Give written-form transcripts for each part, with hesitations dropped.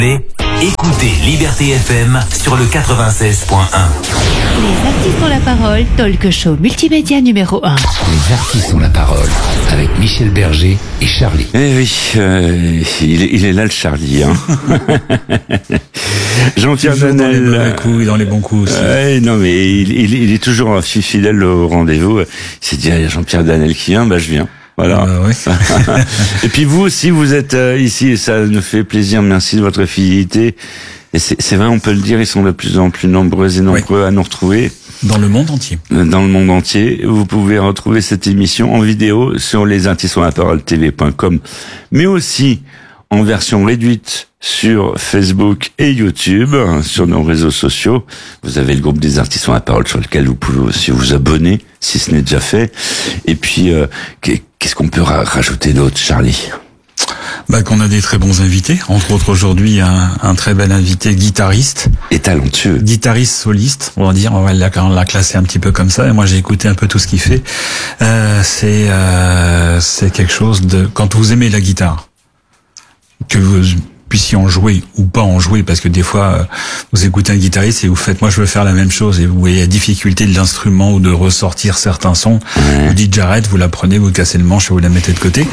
Écoutez Liberté FM sur le 96.1. Les artistes ont la parole, talk show multimédia numéro 1. Les artistes ont la parole, avec Michel Berger et Charlie. Eh oui, il est là le Charlie. Hein. Jean-Pierre Danel. Dans les bons coups aussi. Non mais il est toujours fidèle au rendez-vous. Il s'est dit, Jean-Pierre Danel qui vient, je viens. Voilà. Oui. Et puis vous aussi, vous êtes ici et ça nous fait plaisir. Merci de votre fidélité. Et c'est vrai, on peut le dire, ils sont de plus en plus nombreux et nombreux à nous retrouver. Dans le monde entier. Dans le monde entier. Vous pouvez retrouver cette émission en vidéo sur lesartistsonlaparole.tv.com, mais aussi en version réduite sur Facebook et YouTube, sur nos réseaux sociaux. Vous avez le groupe des artistes ont la parole sur lequel vous pouvez aussi vous abonner, si ce n'est déjà fait. Et puis, qu'est-ce qu'on peut rajouter d'autre, Charlie ? Qu'on a des très bons invités, entre autres aujourd'hui un très bel invité guitariste et talentueux, guitariste soliste, on va la classer un petit peu comme ça. Et moi j'ai écouté un peu tout ce qu'il fait. C'est quelque chose de, quand vous aimez la guitare, que vous puissiez en jouer ou pas en jouer, parce que des fois vous écoutez un guitariste et vous faites, moi je veux faire la même chose, et vous voyez la difficulté de l'instrument ou de ressortir certains sons, vous dites j'arrête, vous la prenez, vous cassez le manche et vous la mettez de côté.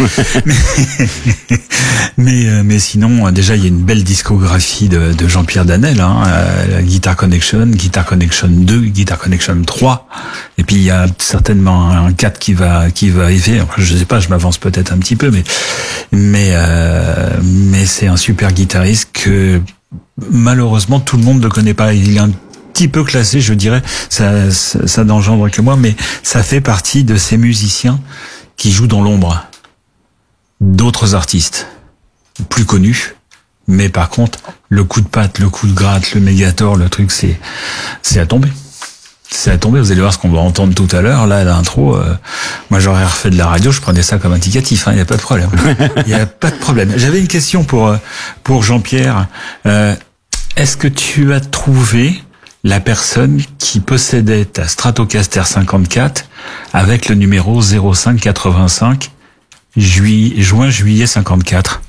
mais sinon déjà il y a une belle discographie de Jean-Pierre Danel, Guitar Connection 2, Guitar Connection 3, et puis il y a certainement un 4 qui va arriver. Enfin, je sais pas, je m'avance peut-être un petit peu, mais c'est un super guitariste que malheureusement tout le monde ne connaît pas. Il est un petit peu classé, je dirais, ça n'engendre que moi, mais ça fait partie de ces musiciens qui jouent dans l'ombre d'autres artistes plus connus. Mais par contre, le coup de patte, le coup de gratte, le mégator, le truc, c'est à tomber. C'est à tomber, vous allez voir ce qu'on va entendre tout à l'heure. Là, l'intro, moi j'aurais refait de la radio, je prenais ça comme indicatif, il n'y a pas de problème. Il n'y a pas de problème. J'avais une question pour Jean-Pierre. Est-ce que tu as trouvé la personne qui possédait ta Stratocaster 54 avec le numéro 0585 juin-juillet 54?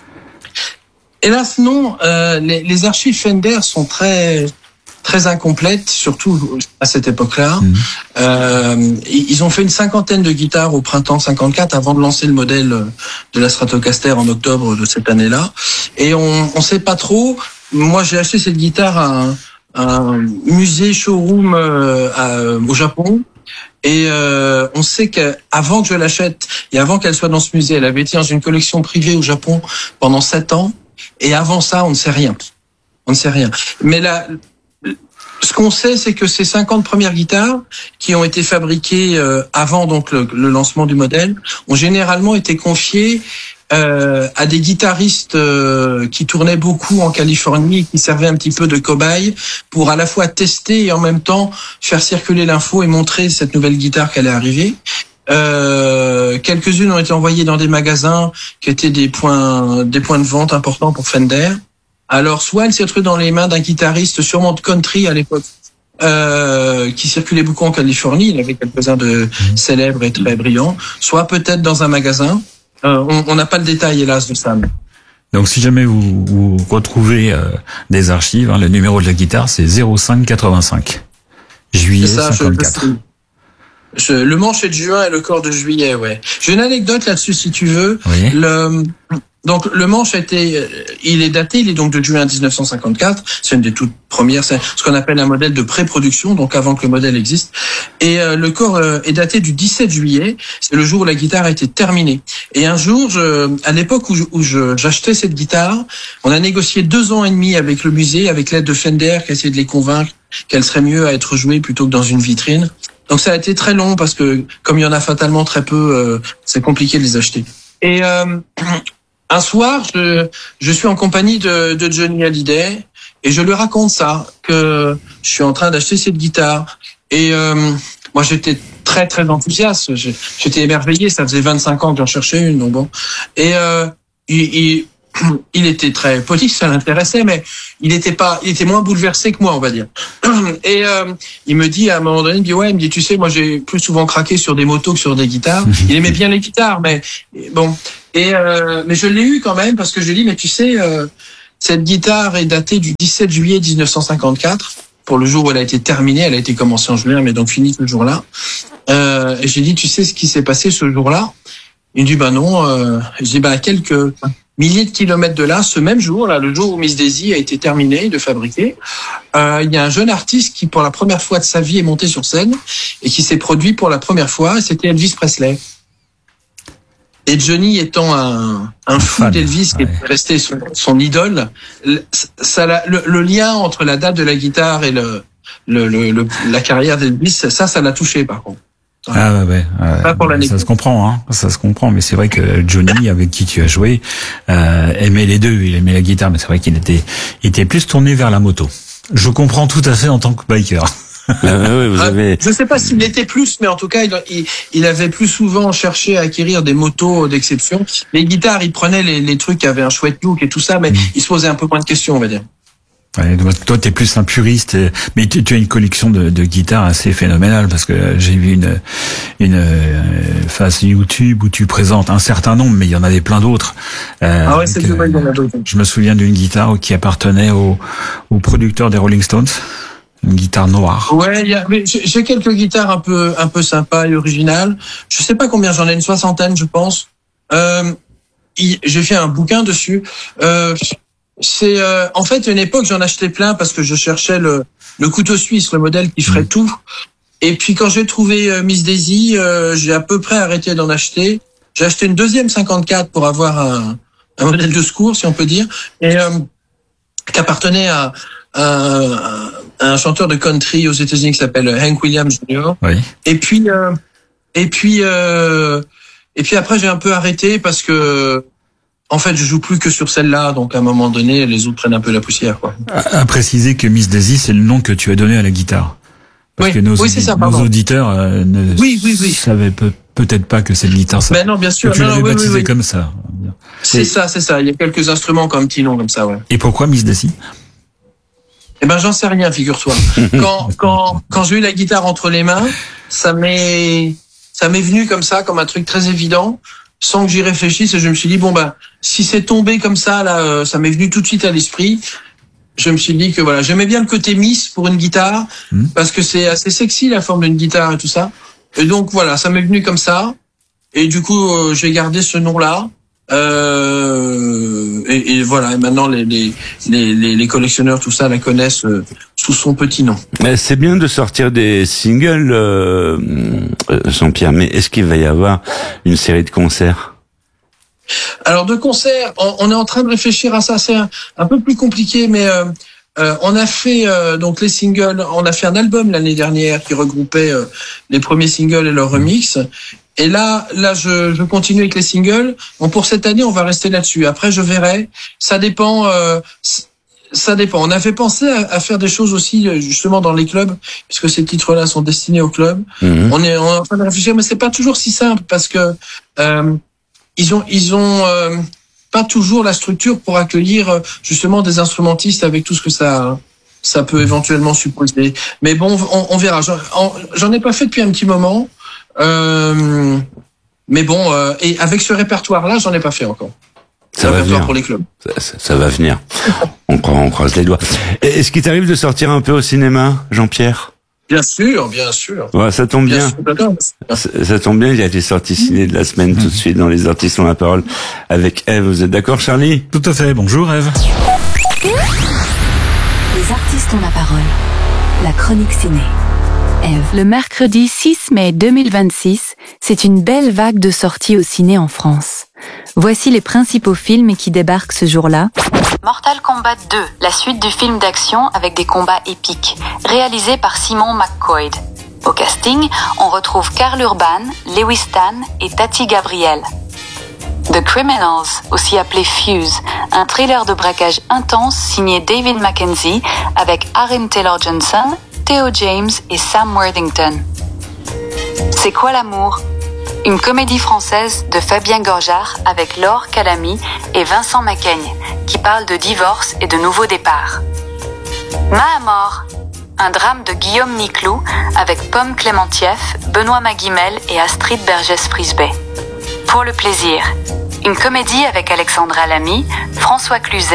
Hélas non, les archives Fender sont très incomplète, surtout à cette époque-là. Ils ont fait une cinquantaine de guitares au printemps 54 avant de lancer le modèle de la Stratocaster en octobre de cette année-là. Et on sait pas trop. Moi, j'ai acheté cette guitare à un musée showroom au Japon. Et on sait qu'avant que je l'achète et avant qu'elle soit dans ce musée, elle avait été dans une collection privée au Japon pendant 7 ans. Et avant ça, on ne sait rien. On ne sait rien. Mais là, ce qu'on sait, c'est que ces 50 premières guitares qui ont été fabriquées avant donc le lancement du modèle ont généralement été confiées à des guitaristes qui tournaient beaucoup en Californie et qui servaient un petit peu de cobaye pour à la fois tester et en même temps faire circuler l'info et montrer cette nouvelle guitare qu'elle est arrivée. Quelques-unes ont été envoyées dans des magasins qui étaient des points de vente importants pour Fender. Alors, soit elle s'est retrouvée dans les mains d'un guitariste, sûrement de country à l'époque, qui circulait beaucoup en Californie. Il avait quelques-uns de célèbres et très brillants. Soit peut-être dans un magasin. On n'a pas le détail, hélas, de ça. Donc, si jamais vous retrouvez des archives, le numéro de la guitare, c'est 0585. Juillet 54. Le manche est de juin et le corps de juillet, ouais. J'ai une anecdote là-dessus, si tu veux. Oui. Donc le manche il est daté, il est donc de juin 1954. C'est une des toutes premières, c'est ce qu'on appelle un modèle de pré-production, donc avant que le modèle existe. Et le corps est daté du 17 juillet. C'est le jour où la guitare a été terminée. Et un jour, à l'époque où j'achetais cette guitare, on a négocié 2 ans et demi avec le musée, avec l'aide de Fender, qui a essayé de les convaincre qu'elle serait mieux à être jouée plutôt que dans une vitrine. Donc ça a été très long parce que comme il y en a fatalement très peu, c'est compliqué de les acheter. Et un soir, je suis en compagnie de Johnny Hallyday et je lui raconte ça, que je suis en train d'acheter cette guitare. Et moi, j'étais très très enthousiaste. J'étais émerveillé. Ça faisait 25 ans que j'en cherchais une, donc bon. Et il était très poli, ça l'intéressait, mais il était moins bouleversé que moi, on va dire. Et il me dit à un moment donné, il me dit, tu sais, moi j'ai plus souvent craqué sur des motos que sur des guitares. Il aimait bien les guitares, mais bon. Et mais je l'ai eu quand même parce que je lui ai dit, mais tu sais, Cette guitare est datée du 17 juillet 1954, pour le jour où elle a été terminée. Elle a été commencée en juillet, mais donc finie ce jour-là. Et j'ai dit, tu sais ce qui s'est passé ce jour-là? Il me dit, non. J'ai dit, à quelques milliers de kilomètres de là, ce même jour, là, le jour où Miss Daisy a été terminée de fabriquer, il y a un jeune artiste qui, pour la première fois de sa vie, est monté sur scène et qui s'est produit pour la première fois. C'était Elvis Presley. Et Johnny étant un fou d'Elvis, qui est resté son idole, le lien entre la date de la guitare et la carrière d'Elvis, ça l'a touché par contre. Ouais. Pas pour ça se comprend, hein. Ça se comprend, mais c'est vrai que Johnny, avec qui tu as joué, aimait les deux. Il aimait la guitare, mais c'est vrai qu'il était plus tourné vers la moto. Je comprends tout à fait en tant que biker. Je sais pas s'il était plus, mais en tout cas, il avait plus souvent cherché à acquérir des motos d'exception. Les guitares, il prenait les trucs qui avaient un chouette look et tout ça, mais il se posait un peu moins de questions, on va dire. Ouais, toi, t'es plus un puriste, mais tu as une collection de guitares assez phénoménale, parce que j'ai vu une face YouTube où tu présentes un certain nombre, mais il y en avait plein d'autres. C'est vrai, il y en a d'autres. Je me souviens d'une guitare qui appartenait au producteur des Rolling Stones. Une guitare noire. Ouais, mais j'ai quelques guitares un peu sympas et originales. Je sais pas combien, j'en ai une 60aine, je pense. J'ai fait un bouquin dessus. C'est en fait une époque, j'en achetais plein parce que je cherchais le couteau suisse, le modèle qui ferait tout. Et puis quand j'ai trouvé Miss Daisy, j'ai à peu près arrêté d'en acheter. J'ai acheté une deuxième 54 pour avoir un modèle de secours, si on peut dire, et qui appartenait à un chanteur de country aux États-Unis qui s'appelle Hank Williams Jr. Oui. Et puis après j'ai un peu arrêté parce que en fait je joue plus que sur celle-là, donc à un moment donné les autres prennent un peu la poussière, quoi. À préciser que Miss Daisy, c'est le nom que tu as donné à la guitare. Parce que nos auditeurs ne savaient peut-être pas que cette guitare ça. Ben non, bien sûr. Que tu l'avais baptisé comme ça. C'est ça. Il y a quelques instruments comme petit nom comme ça, ouais. Et pourquoi Miss Daisy? J'en sais rien, figure-toi. Quand j'ai eu la guitare entre les mains, ça m'est venu comme ça, comme un truc très évident, sans que j'y réfléchisse, et je me suis dit, si c'est tombé comme ça, là, ça m'est venu tout de suite à l'esprit. Je me suis dit que voilà, j'aimais bien le côté Miss pour une guitare, parce que c'est assez sexy, la forme d'une guitare et tout ça. Et donc voilà, ça m'est venu comme ça. Et du coup, j'ai gardé ce nom-là. Et voilà, et maintenant les collectionneurs, tout ça, la connaissent sous son petit nom. C'est bien de sortir des singles, Jean-Pierre, mais est-ce qu'il va y avoir une série de concerts? Alors de concerts, on est en train de réfléchir à ça. C'est un peu plus compliqué, mais on a fait donc les singles. On a fait un album l'année dernière qui regroupait les premiers singles et leurs remixes. Et là, je continue avec les singles. Bon, pour cette année, on va rester là-dessus. Après, je verrai. Ça dépend. On avait pensé à faire des choses aussi, justement, dans les clubs, puisque ces titres-là sont destinés aux clubs. On est en train de réfléchir, mais c'est pas toujours si simple parce que ils ont pas toujours la structure pour accueillir justement des instrumentistes avec tout ce que ça peut éventuellement supposer. Mais bon, on verra. J'en ai pas fait depuis un petit moment. Mais bon, et avec ce répertoire-là, j'en ai pas fait encore. Ça va venir pour les clubs. Ça va venir. On croise les doigts. Est-ce qu'il t'arrive de sortir un peu au cinéma, Jean-Pierre? Bien sûr. Ouais, ça tombe bien. Ça tombe bien, il y a des sorties ciné de la semaine tout de suite dans les artistes ont la parole avec Ève. Vous êtes d'accord, Charlie? Tout à fait. Bonjour, Ève. Les artistes ont la parole. La chronique ciné. Ève. Le mercredi 6 mai 2026, c'est une belle vague de sorties au ciné en France. Voici les principaux films qui débarquent ce jour-là. Mortal Kombat 2, la suite du film d'action avec des combats épiques, réalisé par Simon McQuoid. Au casting, on retrouve Karl Urban, Lewis Tan et Tati Gabriel. The Criminals, aussi appelé Fuse, un thriller de braquage intense signé David Mackenzie avec Aaron Taylor-Johnson, Theo James et Sam Worthington. C'est quoi l'amour ? Une comédie française de Fabien Gorjard avec Laure Calamy et Vincent Macaigne, qui parle de divorce et de nouveaux départs. Mahamor, un drame de Guillaume Niclou avec Pomme Clémentieff, Benoît Magimel et Astrid Bergès-Frisbey. Pour le plaisir, une comédie avec Alexandra Lamy, François Cluzet,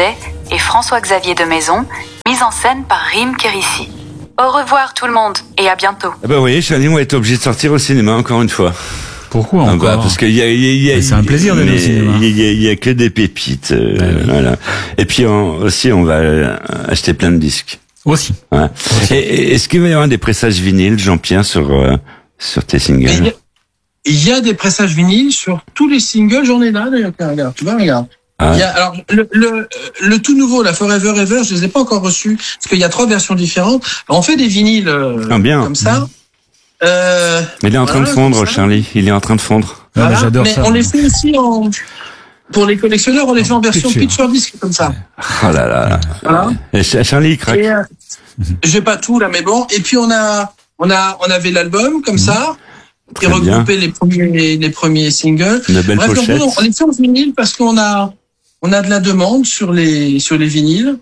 et François-Xavier de Maison, mise en scène par Rim Kérissi. Au revoir tout le monde et à bientôt. Ah bah vous voyez, Charlie, on va être obligé de sortir au cinéma encore une fois. Pourquoi Ah encore? bah, parce qu'il y a c'est un plaisir d'aller au cinéma. Il y a que des pépites, voilà. Et puis aussi, on va acheter plein de disques. Aussi. Voilà. Et est-ce qu'il va y avoir des pressages vinyles, Jean-Pierre, sur tes singles? Il y a des pressages vinyles sur tous les singles. J'en ai là, d'ailleurs. Regarde, tu vois, regarde. Ah. Il y a, alors, le tout nouveau, la Forever Ever, je les ai pas encore reçus, parce qu'il y a 3 versions différentes. Alors, on fait des vinyles, bien. comme ça. Mais il est en train de fondre, Charlie. Il est en train de fondre. Ah, Voilà. j'adore mais ça. on les fait aussi pour les collectionneurs, on les fait en version picture disc, comme ça. Oh là là. Voilà. Et Charlie, il craque. Et, j'ai pas tout, là, mais bon. Et puis, on avait l'album, comme ça. Qui Très bien. regroupait les premiers singles. Une belle Bref, pochette. donc, on les fait en vinyle parce qu'on a de la demande sur les vinyles.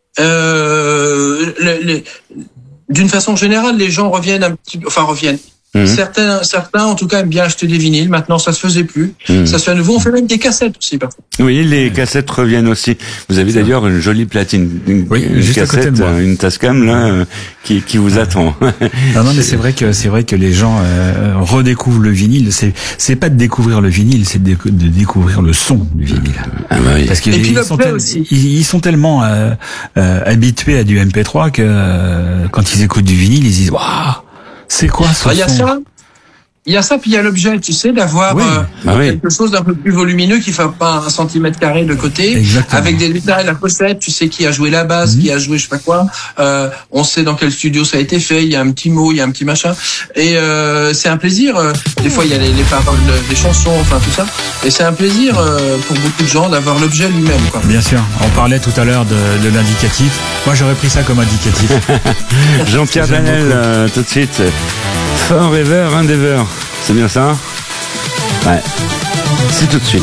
D'une façon générale, les gens reviennent reviennent. Certains, en tout cas, aiment bien acheter des vinyles. Maintenant, ça se faisait plus. Ça se fait à nouveau. On fait même des cassettes aussi, parfois. Oui, les cassettes reviennent aussi. Vous avez d'ailleurs une jolie platine, une juste à côté cassette, de moi. une Tascam là, qui vous attend. Non, mais c'est vrai que les gens redécouvrent le vinyle. C'est pas de découvrir le vinyle, c'est de découvrir le son du vinyle. Ah bah oui. Parce Et puis l'objet aussi. Ils sont tellement habitués à du MP3 que quand ils écoutent du vinyle, ils disent waouh, c'est quoi ce son? Il y a ça, puis il y a l'objet, tu sais, d'avoir quelque chose d'un peu plus volumineux qui fait pas 1 centimètre carré de côté. Exactement. Avec des détails, la pochette, tu sais qui a joué la basse, qui a joué je sais pas quoi. On sait dans quel studio ça a été fait, il y a un petit mot, il y a un petit machin. Et c'est un plaisir. Des fois, il y a les paroles des chansons, enfin tout ça. Et c'est un plaisir pour beaucoup de gens d'avoir l'objet lui-même, quoi. Bien sûr. On parlait tout à l'heure de l'indicatif. Moi, j'aurais pris ça comme indicatif. Jean-Pierre J'aime Danel, tout de suite. Forever and Ever. C'est bien ça? Ouais. C'est tout de suite.